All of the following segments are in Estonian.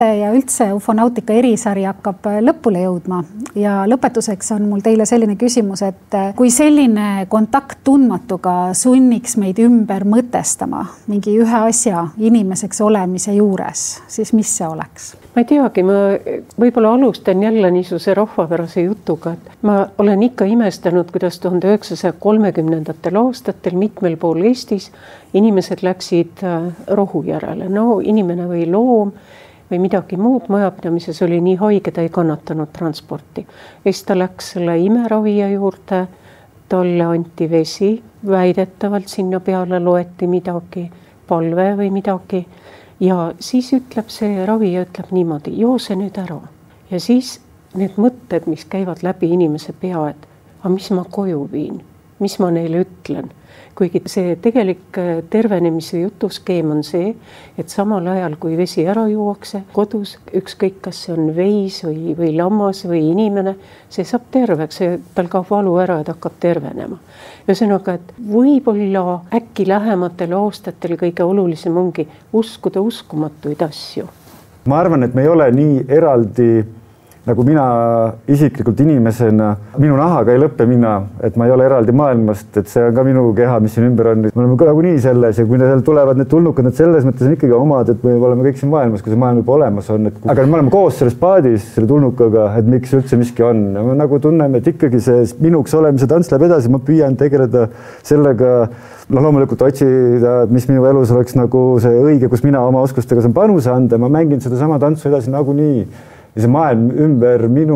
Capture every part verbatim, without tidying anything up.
ja üldse ufonautika erisari hakkab lõpule jõudma ja lõpetuseks on mul teile selline küsimus, et kui selline kontakt tundmatuga sunniks meid ümber mõtestama mingi ühe asja inimeseks olemise juures, siis mis see oleks? Ma ei teagi, ma võib-olla alustan jälle niisuguse rahvapärase jutuga, et ma olen ikka imestanud, kuidas tuhande üheksasaja kolmekümnendatel aastatel mitmel pool Eestis inimesed läksid rohu järele. No inimene või loom või midagi muud majapidamises oli nii haige, ta ei kannatanud transporti. Ja siis ta läks selle imeravija juurde, talle anti vesi, väidetavalt sinna peale loeti midagi, palve või midagi. Ja siis ütleb see ravija, ütleb niimoodi, joo see nüüd ära. Ja siis need mõtted, mis käivad läbi inimese pea, et aga mis ma koju viin, mis ma neile ütlen. Kuigi see tegelik tervenemise jutuskeem on see, et samal ajal, kui vesi ära juuakse kodus, ükskõik kas see on veis või, või lammas või inimene, see saab terveks, tal kaob valu ära, et hakkab tervenema. Ühesõnaga, et võib-olla äkki lähematel aastatel kõige olulisem ongi uskuda uskumatuid asju. Ma arvan, et me ei ole nii eraldi nagu mina isiklikult inimesena, minu nahaga ei lõppe mina, et ma ei ole eraldi maailmast, et see on ka minu keha, mis siin ümber on. Me oleme nagu nii selles ja kui need tulevad need tulnukad, need selles mõttes on ikkagi omad, et me oleme kõik siin maailmas, kui see maailm juba olemas on. Et, aga me oleme koos selles paadis, selle tulnukaga, et miks üldse miski on. Ja me nagu tunneme, et ikkagi see minuks olemise tants läheb edasi, ma püüan tegeleda sellega, no loomulikult otsida, mis minu elus oleks nagu see õige, kus mina oma oskustega saan panuse anda. Ma mängin seda sama tantsu edasi nagu nii. Ja see maailm ümber minu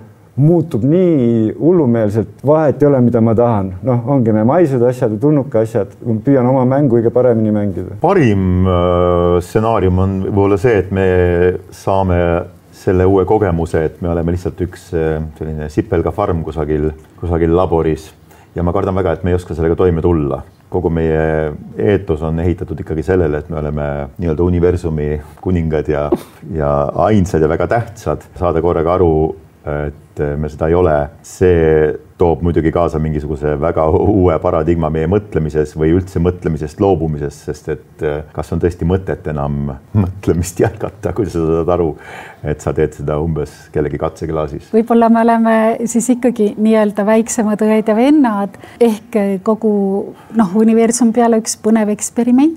muutub nii hullumeelselt, vahet ei ole, mida ma tahan. Noh, ongi me maised asjad ja tulnuka asjad, ma püüan oma mängu kõige paremini mängida. Parim stsenaarium on võib-olla see, et me saame selle uue kogemuse, et me oleme lihtsalt üks selline sipelga farm kusagil, kusagil laboris ja ma kardan väga, et me ei oska sellega toime tulla. Kogu meie eetos on ehitatud ikkagi sellele, et me oleme nii-öelda universumi kuningad ja, ja ainsad ja väga tähtsad. Saada korraga aru, et me seda ei ole. See toob muidugi kaasa mingisuguse väga uue paradigma meie mõtlemises või üldse mõtlemisest loobumises, sest et kas on tõesti mõtet enam mõtlemist jätkata, kui sa saad aru, et sa teed seda umbes kellegi katseklaasis. Võib-olla me oleme siis ikkagi nii-öelda väiksemad õed ja vennad ehk kogu noh, universum peale üks põnev eksperiment.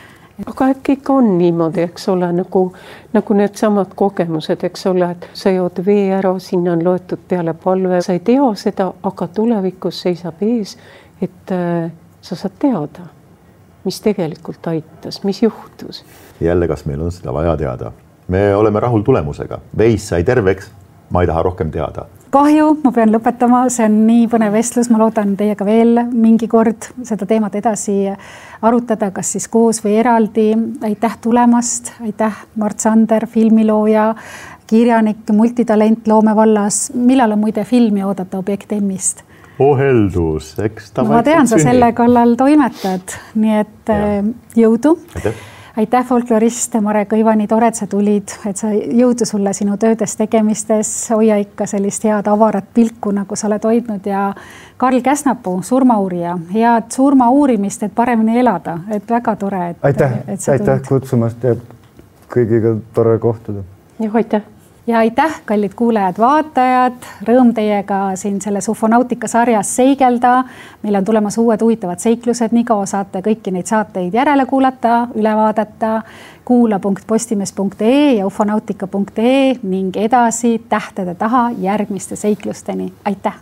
Aga äkki ikka on niimoodi, eks ole, nagu, nagu need samad kogemused, eks ole, et sa jood vee ära, sinna on loetud peale palve. Sa ei tea seda, aga tulevikus seisab ees, et äh, sa saad teada, mis tegelikult aitas, mis juhtus. Jälle, kas meil on seda vaja teada? Me oleme rahul tulemusega. Veis sai terveks, ma ei taha rohkem teada. Kahju, ma pean lõpetama, see on nii põnev vestlus, ma loodan teiega veel mingi kord seda teemat edasi arutada, kas siis koos või eraldi. Aitäh tulemast, aitäh Mart Sander, filmilooja, kirjanik, multitalent loomevallas. Millal on muide filmi oodata Objekt M-ist? Oheldus, eks ta no, ma tean, sa selle kallal toimetad, nii et ja. Jõudu. Aitäh. Aitäh, folklorist Mare Kõivani, tore, et sa tulid, et sa jõudu sulle sinu töödes tegemistes, hoia ikka sellist head avarat pilku, nagu sa oled hoidnud ja Karl Käsnapuu, surmauurija, head surma uurimist, et paremini elada, et väga tore, et, aitäh, et sa aitäh tulid. Kutsumast ja kõigiga tore kohtuda. Ja, aitäh. Ja aitäh, kallid kuulajad, vaatajad, rõõm teiega siin selles ufonautika sarjas seigelda. Meil on tulemas uued huvitavad seiklused, nii kaua saate kõiki neid saateid järele kuulata, üle vaadata kuula punkt postimees punkt ee ja ufonautika punkt ee ning edasi tähtede taha järgmiste seiklusteni. Aitäh!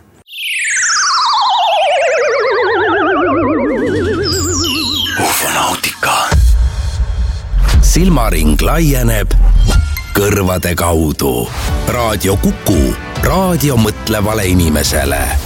Ufonautika. Silmaring laieneb kõrvade kaudu. Raadio Kuku, raadio mõtlevale inimesele.